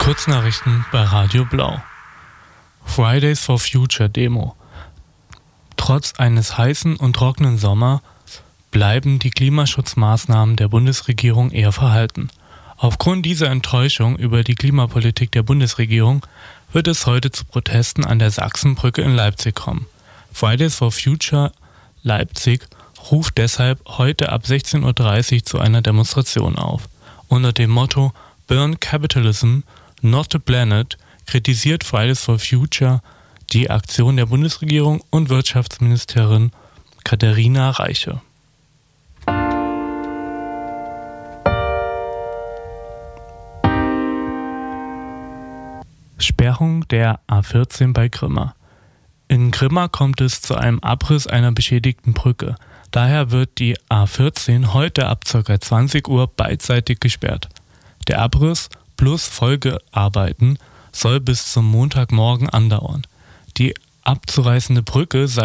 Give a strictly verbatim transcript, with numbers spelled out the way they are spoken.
Kurznachrichten bei Radio Blau. Fridays for Future Demo. Trotz eines heißen und trockenen Sommers bleiben die Klimaschutzmaßnahmen der Bundesregierung eher verhalten. Aufgrund dieser Enttäuschung über die Klimapolitik der Bundesregierung wird es heute zu Protesten an der Sachsenbrücke in Leipzig kommen. Fridays for Future Leipzig ruft deshalb heute ab sechzehn Uhr dreißig zu einer Demonstration auf. Unter dem Motto Burn Capitalism, Not the Planet kritisiert Fridays for Future die Aktion der Bundesregierung und Wirtschaftsministerin Katharina Reiche. Sperrung der A vierzehn bei Grimma. In Grimma kommt es zu einem Abriss einer beschädigten Brücke. Daher wird die A vierzehn heute ab ca. zwanzig Uhr beidseitig gesperrt. Der Abriss plus Folgearbeiten soll bis zum Montagmorgen andauern. Die abzureißende Brücke sei